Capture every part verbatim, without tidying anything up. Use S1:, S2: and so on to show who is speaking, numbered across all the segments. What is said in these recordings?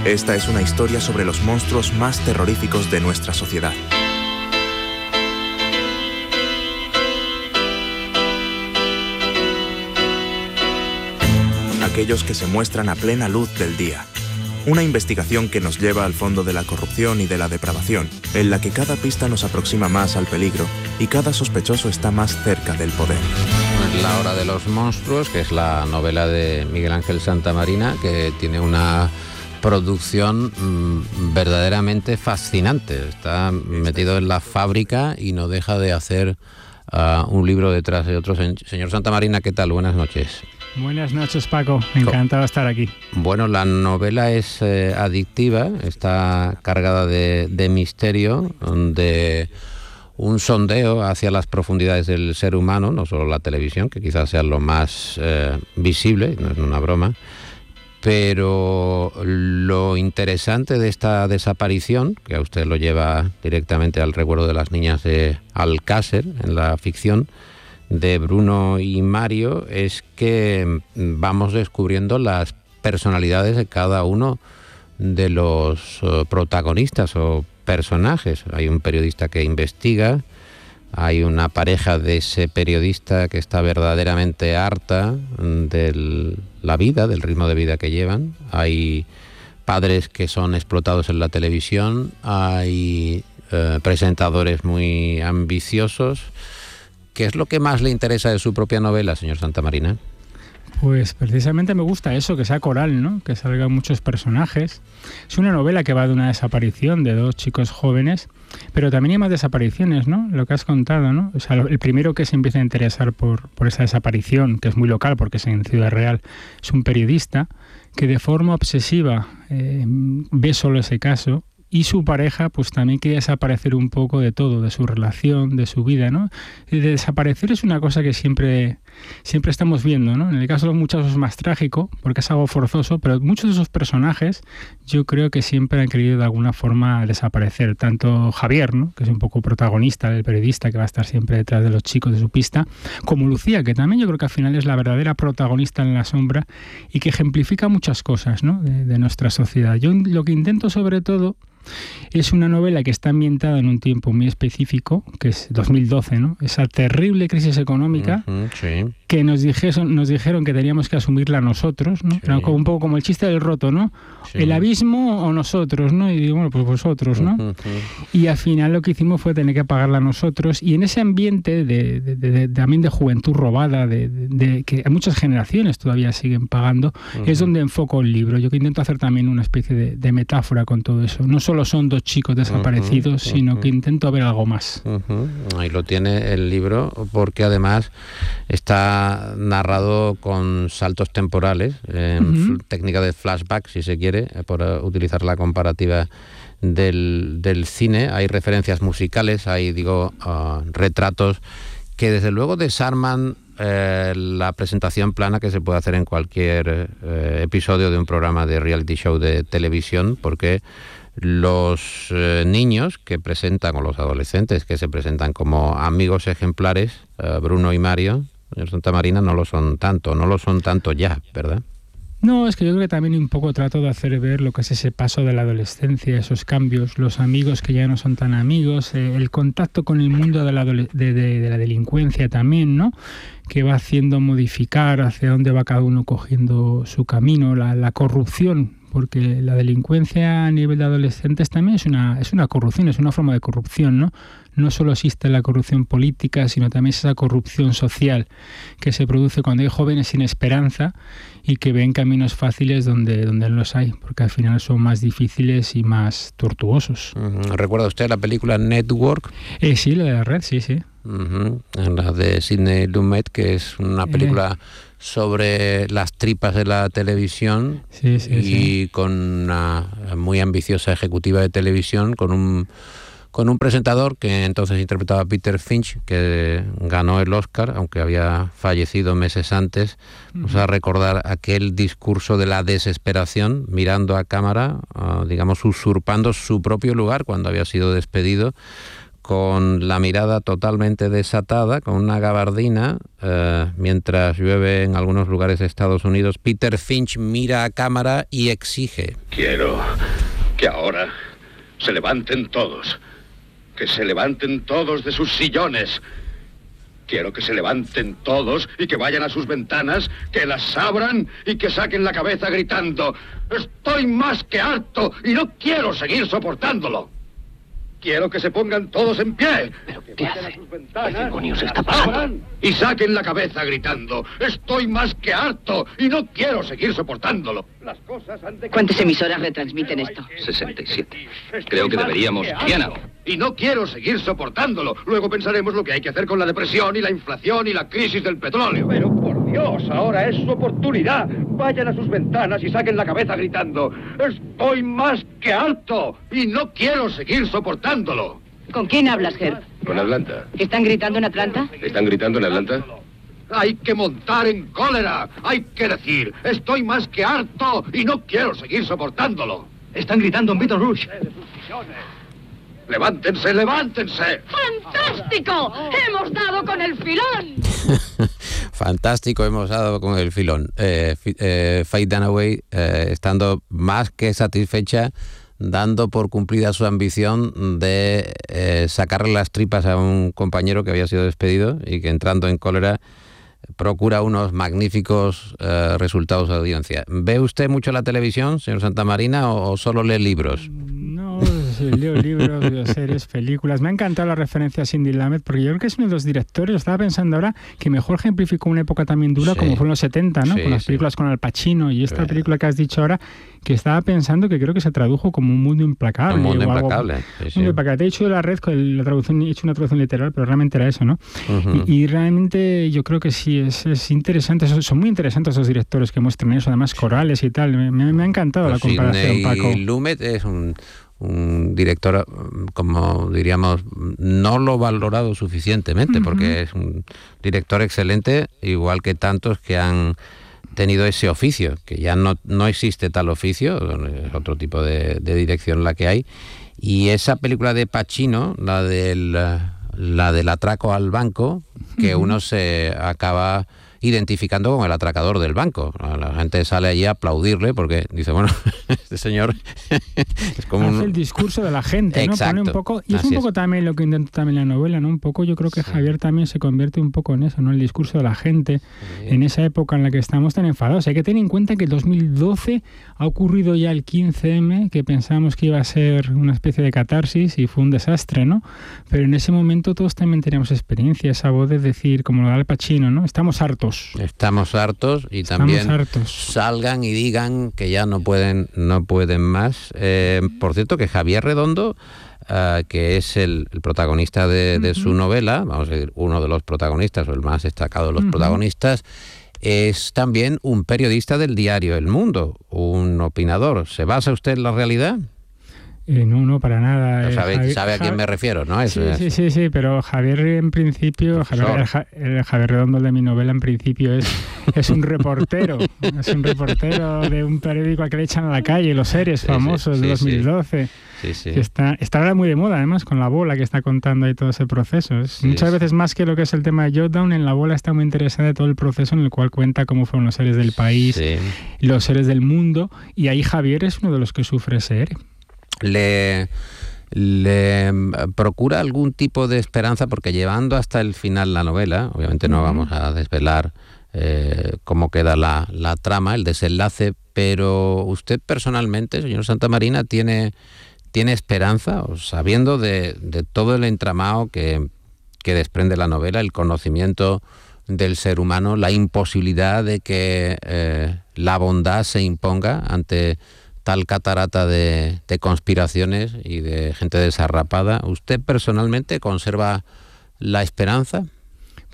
S1: Esta es una historia sobre los monstruos más terroríficos de nuestra sociedad. Aquellos que se muestran a plena luz del día. Una investigación que nos lleva al fondo de la corrupción y de la depravación, en la que cada pista nos aproxima más al peligro y cada sospechoso está más cerca del poder.
S2: La hora de los monstruos, que es la novela de Miguel Ángel Santamarina, que tiene una producción mmm, verdaderamente fascinante. Está metido en la fábrica y no deja de hacer uh, un libro detrás de otro. Señor Santamarina, ¿qué tal? Buenas noches.
S3: Buenas noches, Paco. Encantado de estar aquí.
S2: Bueno, la novela es eh, adictiva, está cargada de, de misterio, de un sondeo hacia las profundidades del ser humano, no solo la televisión, que quizás sea lo más eh, visible, no es una broma, pero lo interesante de esta desaparición, que a usted lo lleva directamente al recuerdo de las niñas de Alcácer en la ficción, de Bruno y Mario, es que vamos descubriendo las personalidades de cada uno de los uh, protagonistas o personajes. Hay un periodista que investiga, hay una pareja de ese periodista que está verdaderamente harta de la vida, del ritmo de vida que llevan, hay padres que son explotados en la televisión, hay uh, presentadores muy ambiciosos. ¿Qué es lo que más le interesa de su propia novela, señor Santamarina?
S3: Pues precisamente me gusta eso, que sea coral, ¿no? Que salgan muchos personajes. Es una novela que va de una desaparición de dos chicos jóvenes, pero también hay más desapariciones, ¿no? Lo que has contado, ¿no? O sea, el primero que se empieza a interesar por, por esa desaparición, que es muy local porque es en Ciudad Real, es un periodista que de forma obsesiva eh, ve solo ese caso. Y su pareja pues también quiere desaparecer un poco de todo, de su relación, de su vida, ¿no? Y de desaparecer es una cosa que siempre, siempre estamos viendo, ¿no? En el caso de los muchachos es más trágico, porque es algo forzoso, pero muchos de esos personajes yo creo que siempre han querido de alguna forma desaparecer. Tanto Javier, ¿no? Que es un poco protagonista, el periodista que va a estar siempre detrás de los chicos de su pista, como Lucía, que también yo creo que al final es la verdadera protagonista en la sombra y que ejemplifica muchas cosas, ¿no? de, de nuestra sociedad. Yo lo que intento sobre todo es una novela que está ambientada en un tiempo muy específico, que es dos mil doce, ¿no? Esa terrible crisis económica uh-huh, sí. que nos dijeron, nos dijeron que teníamos que asumirla nosotros, ¿no? Sí. Era un poco como el chiste del roto, ¿no? Sí. El abismo o nosotros, ¿no? Y digo, bueno, pues vosotros, ¿no? Uh-huh. Y al final lo que hicimos fue tener que pagarla nosotros. Y en ese ambiente de, de, de, de, también de juventud robada, de, de, de que muchas generaciones todavía siguen pagando, uh-huh. es donde enfoco el libro. Yo que intento hacer también una especie de, de metáfora con todo eso. No solo son dos chicos desaparecidos, uh-huh, sino uh-huh. que intento ver algo más.
S2: Uh-huh. Ahí lo tiene el libro, porque además está narrado con saltos temporales, en uh-huh. técnica de flashback, si se quiere, por utilizar la comparativa del, del cine. Hay referencias musicales, hay, digo, uh, retratos que desde luego desarman eh, la presentación plana que se puede hacer en cualquier eh, episodio de un programa de reality show de televisión, porque los eh, niños que presentan, o los adolescentes que se presentan como amigos ejemplares, eh, Bruno y Mario, señor Santamarina, no lo son tanto, no lo son tanto ya, ¿verdad?
S3: No, es que yo creo que también un poco trato de hacer ver lo que es ese paso de la adolescencia, esos cambios, los amigos que ya no son tan amigos, eh, el contacto con el mundo de la, de, de, de la delincuencia también, ¿no? Que va haciendo modificar hacia dónde va cada uno cogiendo su camino, la, la corrupción, porque la delincuencia a nivel de adolescentes también es una, es una corrupción, es una forma de corrupción, ¿no? No solo existe la corrupción política, sino también esa corrupción social que se produce cuando hay jóvenes sin esperanza y que ven caminos fáciles donde, donde no los hay, porque al final son más difíciles y más tortuosos.
S2: Uh-huh. ¿Recuerda usted la película Network?
S3: Eh, sí, la de la red, sí, sí.
S2: Uh-huh. La de Sidney Lumet, que es una película... Eh. sobre las tripas de la televisión,
S3: sí, sí,
S2: y
S3: sí.
S2: con una muy ambiciosa ejecutiva de televisión, con un con un presentador que entonces interpretaba a Peter Finch, que ganó el Oscar, aunque había fallecido meses antes. Vamos a recordar aquel discurso de la desesperación, mirando a cámara, uh, digamos, usurpando su propio lugar cuando había sido despedido, con la mirada totalmente desatada, con una gabardina, eh, mientras llueve en algunos lugares de Estados Unidos. Peter Finch mira a cámara y exige:
S4: quiero que ahora se levanten todos, que se levanten todos de sus sillones. Quiero que se levanten todos y que vayan a sus ventanas, que las abran y que saquen la cabeza gritando: estoy más que harto y no quiero seguir soportándolo. Quiero que se pongan todos en pie.
S5: ¿Pero qué hace? ¿Qué demonios está pasando?
S4: Y saquen la cabeza gritando: estoy más que harto y no quiero seguir soportándolo. Las cosas han de...
S5: ¿Cuántas emisoras retransmiten esto?
S6: sesenta y siete. Creo que deberíamos... Diana.
S4: Y no quiero seguir soportándolo. Luego pensaremos lo que hay que hacer con la depresión y la inflación y la crisis del petróleo. Pero por Dios, ahora es su oportunidad. Vayan a sus ventanas y saquen la cabeza gritando: estoy más que harto y no quiero seguir soportándolo.
S5: ¿Con quién hablas, Herb?
S4: Con Atlanta.
S5: ¿Están gritando en Atlanta?
S4: ¿Están gritando en Atlanta? Hay que montar en cólera. Hay que decir: estoy más que harto y no quiero seguir soportándolo.
S6: Están gritando en Baton Rouge.
S4: ¡Levántense, levántense!
S5: ¡Fantástico! ¡Hemos dado con el filón!
S2: Fantástico, hemos dado con el filón. Eh, eh, Faye Dunaway, eh, estando más que satisfecha, dando por cumplida su ambición de eh, sacarle las tripas a un compañero que había sido despedido y que, entrando en cólera, procura unos magníficos eh, resultados de audiencia. ¿Ve usted mucho la televisión, señor Santamarina, o, o solo lee libros?
S3: No, sí, leo libros, leo series, películas. Me ha encantado la referencia a Sidney Lumet, porque yo creo que es uno de los directores, estaba pensando ahora, que mejor ejemplificó una época también dura, sí, como fue en los setenta, ¿no? Sí, con las películas sí. con Al Pacino, y esta película que has dicho ahora, que estaba pensando que creo que se tradujo como Un mundo implacable.
S2: Un mundo
S3: o
S2: implacable.
S3: Algo,
S2: sí, sí.
S3: Mundo implacable. Te he dicho de la red, con la traducción, he hecho una traducción literal, pero realmente era eso, ¿no? Uh-huh. y, y realmente yo creo que sí, es, es interesante, son muy interesantes esos directores que muestran eso, además corales y tal. Me, me, me ha encantado pues la comparación,
S2: Sidney
S3: Paco.
S2: Lumet es un... un director, como diríamos, no lo valorado suficientemente, uh-huh. porque es un director excelente, igual que tantos que han tenido ese oficio, que ya no, no existe tal oficio, es otro tipo de, de dirección la que hay. Y esa película de Pacino, la del, la del atraco al banco, que uh-huh. uno se acaba identificando con el atracador del banco. La gente sale allí a aplaudirle porque dice, bueno, este señor es como
S3: hace
S2: un...
S3: el discurso de la gente, ¿no?
S2: Exacto.
S3: Pone un poco, y es Así un poco es. también lo que intenta también la novela, ¿no? Un poco yo creo que sí. Javier también se convierte un poco en eso, ¿no? El discurso de la gente, sí. en esa época en la que estamos tan enfadados. Hay que tener en cuenta que el dos mil doce ha ocurrido ya el quince eme, que pensábamos que iba a ser una especie de catarsis y fue un desastre, ¿no? Pero en ese momento todos también teníamos experiencia, esa voz de decir, como lo da Al Pacino, ¿no? Estamos hartos.
S2: Estamos hartos y
S3: Estamos
S2: también
S3: hartos.
S2: salgan y digan que ya no pueden no pueden más. Eh, por cierto, que Javier Redondo, uh, que es el, el protagonista de, de uh-huh. su novela, vamos a decir, uno de los protagonistas o el más destacado de los uh-huh. protagonistas, es también un periodista del diario El Mundo, un opinador. ¿Se basa usted en la realidad?
S3: Eh, no, no, para nada.
S2: No sabe,
S3: Javier,
S2: sabe a quién me refiero, ¿no? Eso
S3: sí,
S2: es.
S3: sí, sí, sí, pero Javier en principio, Javier, el, el Javier Redondo de mi novela en principio es, es un reportero, es un reportero de un periódico al que le echan a la calle, Los Seres sí, famosos sí, de dos mil doce.
S2: Sí, sí.
S3: Que está, está ahora muy de moda, además, con La Bola, que está contando ahí todo ese proceso. Es, sí, muchas sí. veces más que lo que es el tema de Jotdown, en La Bola está muy interesada de todo el proceso en el cual cuenta cómo fueron los seres del país, sí. los seres del mundo, y ahí Javier es uno de los que sufre ese ere.
S2: Le, le procura algún tipo de esperanza, porque llevando hasta el final la novela, obviamente no uh-huh. vamos a desvelar eh, cómo queda la, la trama, el desenlace, pero usted personalmente, señor Santamarina, tiene, tiene esperanza, sabiendo de, de todo el entramado que, que desprende la novela, el conocimiento del ser humano, la imposibilidad de que eh, la bondad se imponga ante tal catarata de, de conspiraciones y de gente desarrapada. ¿Usted personalmente conserva la esperanza?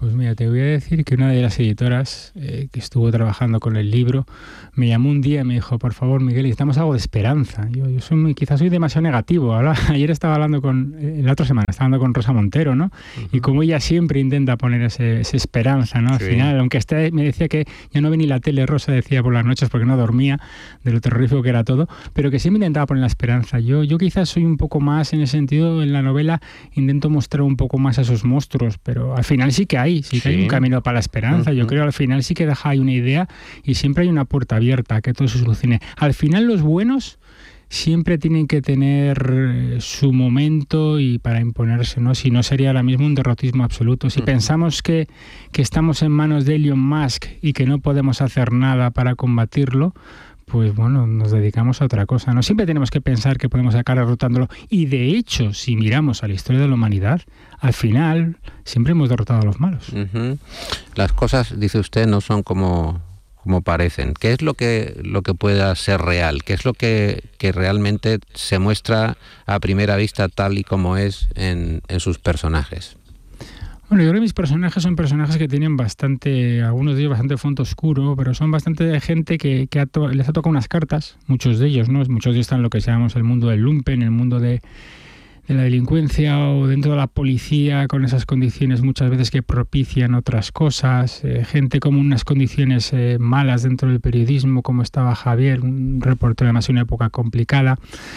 S3: Pues mira, te voy a decir que una de las editoras eh, que estuvo trabajando con el libro me llamó un día y me dijo, por favor, Miguel, necesitamos algo de esperanza. Yo, yo soy muy, quizás soy demasiado negativo. Ahora, ayer estaba hablando con, eh, la otra semana, estaba hablando con Rosa Montero, ¿no? Uh-huh. Y como ella siempre intenta poner ese, esa esperanza, ¿no? Al sí. final, aunque esté, me decía que ya no ve ni la tele, Rosa decía por las noches porque no dormía de lo terrorífico que era todo, pero que siempre intentaba poner la esperanza. Yo, yo quizás soy un poco más en ese sentido, en la novela intento mostrar un poco más a esos monstruos, pero al final sí que hay. Sí que sí. hay un camino para la esperanza. Uh-huh. Yo creo que al final sí que deja ahí una idea y siempre hay una puerta abierta a que todo se solucione. Al final los buenos siempre tienen que tener su momento y para imponerse, ¿no? Si no sería ahora mismo un derrotismo absoluto. Si uh-huh. pensamos que, que estamos en manos de Elon Musk y que no podemos hacer nada para combatirlo, pues bueno, nos dedicamos a otra cosa, ¿no? Siempre tenemos que pensar que podemos acabar derrotándolo. Y de hecho, si miramos a la historia de la humanidad, al final siempre hemos derrotado a los malos.
S2: Uh-huh. Las cosas, dice usted, no son como, como parecen. ¿Qué es lo que, lo que pueda ser real? ¿Qué es lo que, que realmente se muestra a primera vista tal y como es en, en sus personajes?
S3: Bueno, yo creo que mis personajes son personajes que tienen bastante, algunos de ellos bastante fondo oscuro, pero son bastante gente que, que ha to- les ha tocado unas cartas, muchos de ellos, ¿no? Muchos de ellos están en lo que llamamos el mundo del lumpen, el mundo de, de la delincuencia o dentro de la policía, con esas condiciones muchas veces que propician otras cosas, eh, gente como unas condiciones eh, malas dentro del periodismo, como estaba Javier, un reportero además de una época complicada.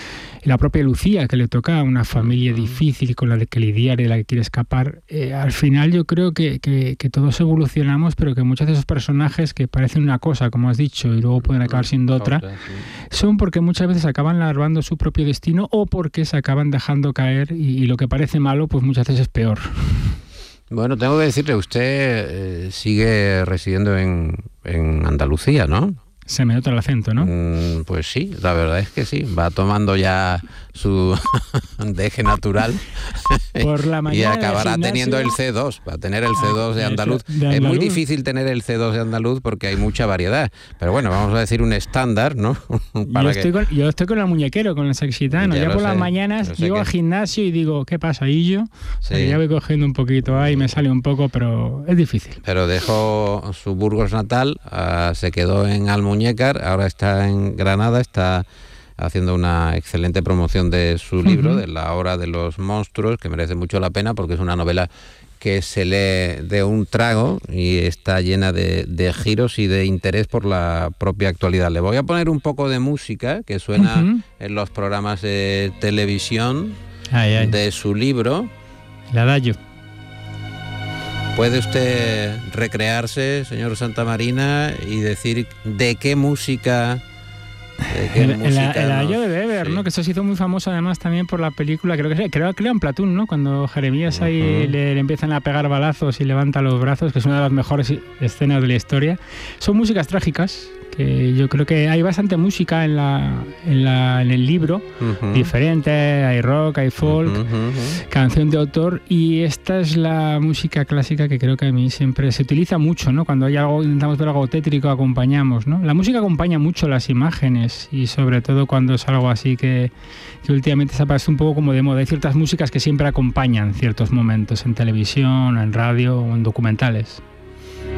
S3: La propia Lucía, que le toca a una familia difícil con la de que lidiar y de la que quiere escapar. Eh, al final yo creo que, que, que todos evolucionamos, pero que muchos de esos personajes que parecen una cosa, como has dicho, y luego pueden acabar siendo otra, son porque muchas veces acaban larvando su propio destino o porque se acaban dejando caer y, y lo que parece malo, pues muchas veces es peor.
S2: Bueno, tengo que decirle, usted eh, sigue residiendo en, en Andalucía, ¿no?
S3: Se me nota el acento, ¿no?
S2: Mm, pues sí, la verdad es que sí. Va tomando ya su deje natural
S3: Por la mañana
S2: y acabará teniendo el C dos. Va a tener el C dos de andaluz. de andaluz. Es muy difícil tener el C dos de andaluz porque hay mucha variedad. Pero bueno, vamos a decir un estándar, ¿no?
S3: Para yo, estoy que... con, yo estoy con el muñequero, con el sexitano. Ya, ya por sé, las mañanas llego que... al gimnasio y digo, ¿qué pasa? Y yo sí. ya voy cogiendo un poquito ahí, me sale un poco, pero es difícil.
S2: Pero dejó su Burgos natal, uh, se quedó en Almuñécar, ahora está en Granada, está haciendo una excelente promoción de su libro, uh-huh. de La hora de los monstruos, que merece mucho la pena porque es una novela que se lee de un trago y está llena de, de giros y de interés por la propia actualidad. Le voy a poner un poco de música que suena uh-huh. en los programas de televisión ay, ay. de su libro.
S3: El adagio.
S2: ¿Puede usted recrearse, señor Santamarina, y decir de qué música... ¿De qué
S3: el,
S2: música
S3: el, el adagio
S2: nos...
S3: de Weber,
S2: sí.
S3: ¿no? Que eso se hizo muy famoso además también por la película, creo que creo que era en Platón, ¿no? Cuando Jeremías uh-huh. ahí le, le empiezan a pegar balazos y levanta los brazos, que es una de las mejores escenas de la historia. Son músicas trágicas, que yo creo que hay bastante música en la en, la, en el libro, uh-huh. diferente, hay rock, hay folk, uh-huh, uh-huh. canción de autor, y esta es la música clásica que creo que a mí siempre se utiliza mucho, ¿no? Cuando hay algo, intentamos ver algo tétrico, acompañamos, ¿no? La música acompaña mucho las imágenes y sobre todo cuando es algo así que, que últimamente se ha pasado un poco como de moda. Hay ciertas músicas que siempre acompañan ciertos momentos en televisión, en radio o en documentales.